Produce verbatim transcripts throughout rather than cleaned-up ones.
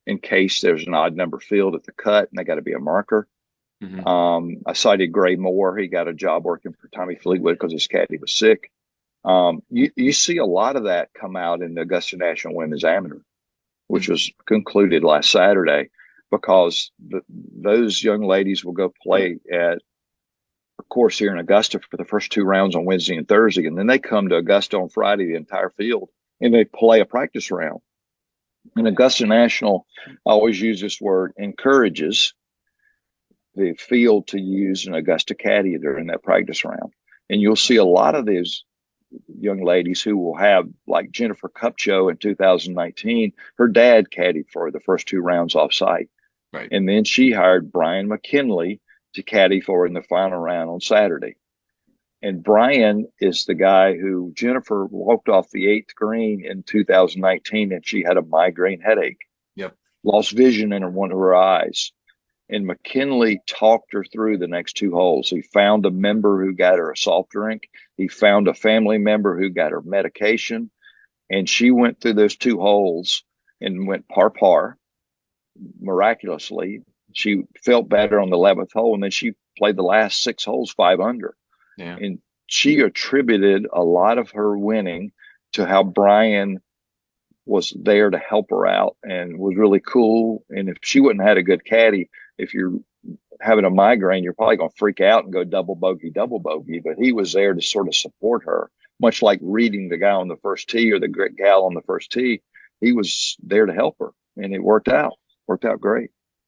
in case there's an odd number field at the cut and they got to be a marker. Hmm. Um, I cited Gray Moore. He got a job working for Tommy Fleetwood because his caddy was sick. Um, you, you see a lot of that come out in the Augusta National Women's Amateur, which was concluded last Saturday, because the, those young ladies will go play at a course here in Augusta for the first two rounds on Wednesday and Thursday, and then they come to Augusta on Friday, the entire field, and they play a practice round. And Augusta National, I always use this word, encourages the field to use an Augusta caddy during that practice round. And you'll see a lot of these young ladies who will have, like Jennifer Kupcho in two thousand nineteen, her dad caddied for her the first two rounds off site. Right. And then she hired Brian McKinley to caddy for her in the final round on Saturday. And Brian is the guy who Jennifer walked off the eighth green in two thousand nineteen and she had a migraine headache. Yep. Lost vision in one of her eyes. And McKinley talked her through the next two holes. He found a member who got her a soft drink. He found a family member who got her medication. And she went through those two holes and went par par miraculously. She felt better on the eleventh hole, and then she played the last six holes five under. Yeah. And she attributed a lot of her winning to how Brian was there to help her out and was really cool. And if she wouldn't have had a good caddy, if you're having a migraine, you're probably going to freak out and go double bogey, double bogey. But he was there to sort of support her, much like reading the guy on the first tee or the gal on the first tee. He was there to help her, and it worked out. Worked out great.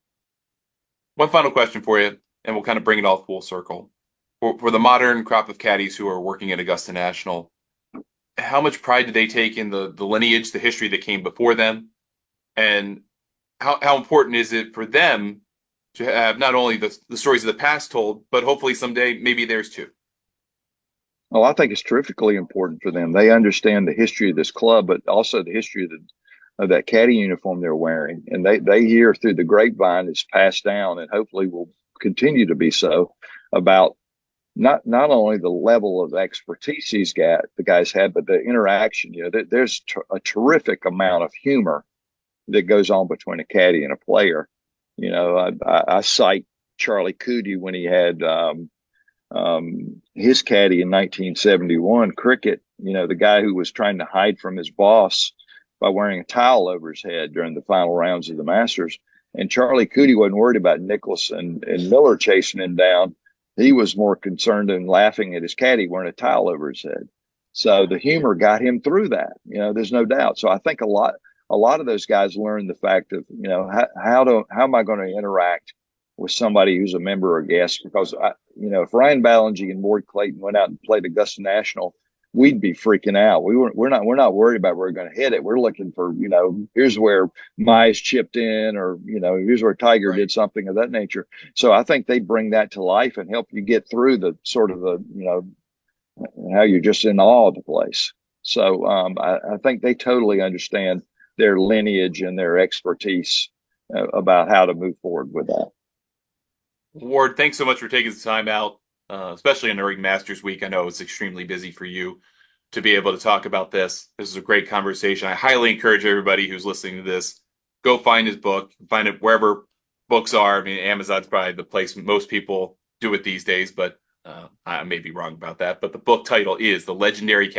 One final question for you, and we'll kind of bring it all full circle. For, for the modern crop of caddies who are working at Augusta National, how much pride do they take in the, the lineage, the history that came before them? And how, how important is it for them to have not only the, the stories of the past told, but hopefully someday maybe theirs too? Well, I think it's terrifically important for them. They understand the history of this club, but also the history of, the, of that caddy uniform they're wearing. And they, they hear through the grapevine it's passed down, and hopefully will continue to be so, about not not only the level of expertise these guys, the guys had, but the interaction. You know, there, there's t- a terrific amount of humor that goes on between a caddy and a player. You know, I, I, I cite Charlie Coody when he had um, um, his caddy in nineteen seventy-one, Cricket. You know, the guy who was trying to hide from his boss by wearing a towel over his head during the final rounds of the Masters. And Charlie Coody wasn't worried about Nicklaus and, and Miller chasing him down. He was more concerned and laughing at his caddy wearing a towel over his head. So the humor got him through that. You know, there's no doubt. So I think a lot, a lot of those guys learned the fact of, you know, how, how do, how am I going to interact with somebody who's a member or guest? Because I, you know, if Ryan Ballengee and Ward Clayton went out and played Augusta National, we'd be freaking out. We weren't, we're not, we're not worried about where we're going to hit it. We're looking for, you know, here's where Mize chipped in, or, you know, here's where Tiger Right. did something of that nature. So I think they bring that to life and help you get through the sort of the, you know, how you're just in awe of the place. So um, I, I think they totally understand their lineage and their expertise uh, about how to move forward with that. Ward, thanks so much for taking the time out, uh, especially in during Masters Week. I know it's extremely busy for you to be able to talk about this. This is a great conversation. I highly encourage everybody who's listening to this, go find his book, find it wherever books are. I mean, Amazon's probably the place most people do it these days, but uh, I may be wrong about that. But the book title is The Legendary